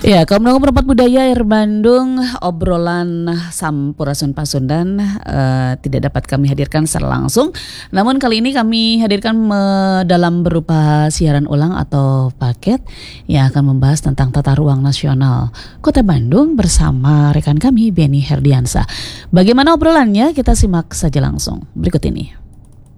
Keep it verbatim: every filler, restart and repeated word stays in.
Ya, Komnago Perempat Budaya Air Bandung, obrolan Sampurasun Pasundan uh, tidak dapat kami hadirkan secara langsung. Namun kali ini kami hadirkan me- dalam berupa siaran ulang atau paket yang akan membahas tentang tata ruang nasional Kota Bandung bersama rekan kami Beni Herdiansa. Bagaimana obrolannya? Kita simak saja langsung berikut ini.